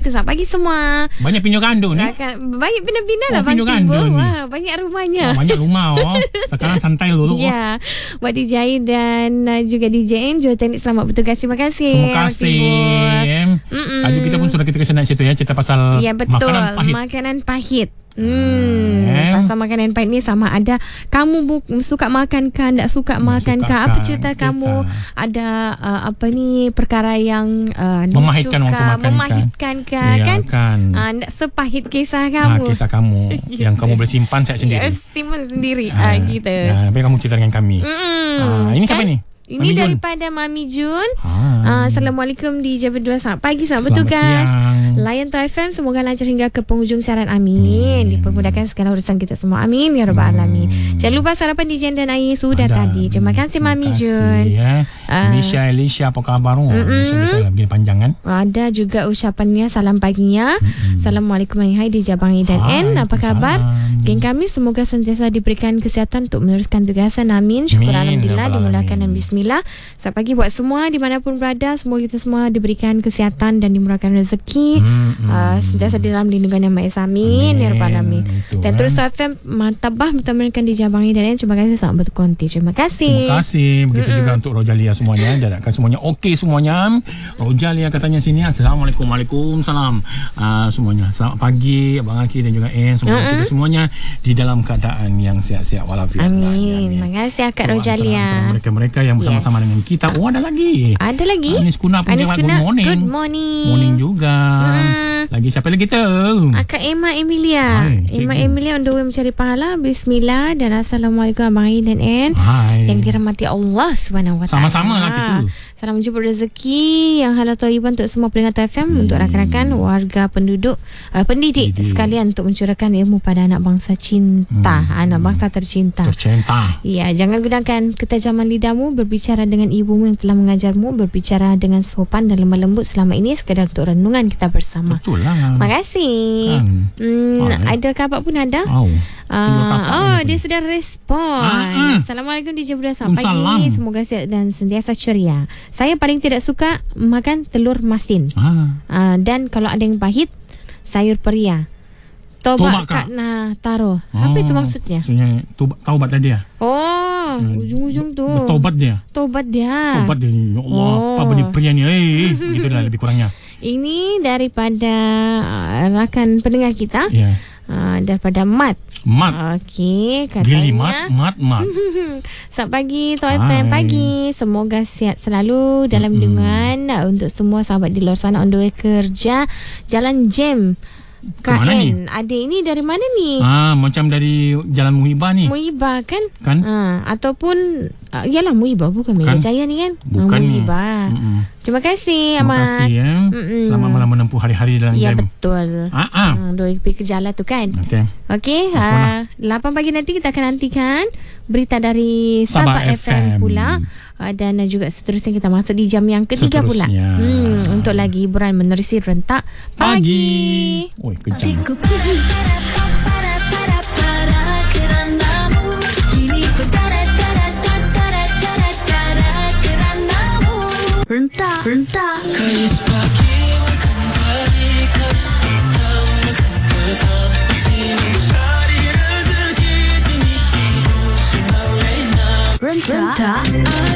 Assalamualaikum. Selamat pagi semua. Banyak pinjau gandu ni. Banyak pindah-pindah lah Bang pinjau Timbul. gandu ni. Banyak rumahnya. Banyak rumah Sekarang santai dulu. Ya. Buat DJ dan juga DJ Angel teknik selamat bertugas. Terima kasih. Terima kasih. Tajuk kita pun sudah kita kesana situ ya, cerita pasal betul. Makanan pahit. Makanan pahit. Pasal makanan pahit ni sama ada kamu suka makan kan, tak suka makan kan, apa cerita kamu ada perkara yang memahitkan kan, tak sepahit kisah kamu. Kisah kamu yang kamu boleh simpan sendiri. Simpan sendiri gitu. Tapi kamu cerita dengan kami. Ini siapa ni? Ini Mami daripada Jun. Mami Jun. Assalamualaikum di Jam 2. Selamat pagi, selamat bertugas. Layan tu FM, semoga lancar hingga ke penghujung siaran. Amin. Dipermudahkan segala urusan kita semua. Amin ya rabbal alamin. Jangan lupa sarapan di Jen dan air sudah tadi. Terima kasih Mami Jun. Elisha apa khabar? Bisa begini panjang kan? Ada juga ucapannya salam paginya. Assalamualaikum hai di Jabang dan N. Apa khabar? Geng kami semoga sentiasa diberikan kesihatan untuk meneruskan tugasan. Amin. Syukur alhamdulillah, dimulakan dan bismillah. Selamat pagi buat semua dimanapun berada. Semoga kita semua diberikan kesihatan dan dimurahkan rezeki. Sentiasa di dalam lindungan yang Maha Esa. Amin ya rabbal alamin. Dan terus FM Martabah bertemankan di Jabang dan N. Terima kasih selamat berkonti. Terima kasih. Terima kasih. Begitu juga untuk Rojalia semuanya. Jadikan semuanya okey semuanya. Rojalia katanya sini. Assalamualaikum. Waalaikumsalam. Semuanya. Selamat pagi Abang Aki dan juga N. Semoga kita semuanya di dalam keadaan yang sihat-sihat walafiat. Amin. Terima kasih Kak Rojalia. Mereka yang bersama-sama dengan kita. Ada lagi. Anis Kuna pun Anis Kuna. Good morning. Morning juga. Lagi siapa lagi tu? Kak Emma Emilia. Emma Emilia on the way mencari pahala. Bismillah dan Assalamualaikum Abang Ain dan N. Yang dirahmati Allah SWT. Sama-sama lah kita. Salam jumpa rezeki yang halal thayyibah untuk semua pendengar FM, untuk rakan-rakan, warga penduduk, pendidik sekalian, untuk mencurahkan ilmu pada anak bangsa cinta, anak bangsa tercinta. Ya, jangan gunakan ketajaman lidahmu berbicara dengan ibumu yang telah mengajarmu berbicara dengan sopan dan lemah lembut selama ini sekadar untuk renungan kita bersama. Betul lah. Terima kasih. Idol kapak pun ada. Dia sudah respon. Assalamualaikum DJ Buda. Selamat pagi. Semoga sihat dan sentiasa ceria. Saya paling tidak suka makan telur masin. Dan kalau ada yang pahit, sayur peria. Tobat Kak Taro. Apa itu maksudnya? Maksudnya taubat tadi ya? Ujung-ujung tu. Tobat dia. Ya Allah, apa benda peria ni? Begitulah lebih kurangnya. Ini daripada rakan pendengar kita. Daripada Mat. Okey, katanya Mat. Selamat pagi Tok FM. Pagi, semoga sihat selalu dalam lindungan untuk semua sahabat di luar sana on the way kerja. Jalan Jem KN. Adik ini dari mana ni? Macam dari Jalan Muhibah ni. Muhibah kan? Ataupun yalah Muhibah, bukan Mega Jaya ni kan? Bukan Muhibah. Terima kasih Ahmad. Terima kasih Selamat malam menempuh hari-hari dalam jam. Ya jam. betul. Dua pergi kerja lah tu kan. Okey. 8 pagi nanti kita akan nantikan berita dari Sabah FM pula. Dan juga seterusnya kita masuk di jam yang ketiga pula. Untuk lagi hiburan menerusi rentak pagi. Oi, kejam. Rentak. Kais pagi makan pagi, kais petang makan petang, masih mencari rezeki demi hidup semena. Rentak.